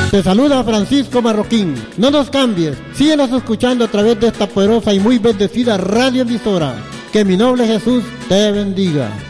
Te saluda Francisco Marroquín. No nos cambies, síguenos escuchando a través de esta poderosa y muy bendecida radioemisora. Que mi noble Jesús te bendiga.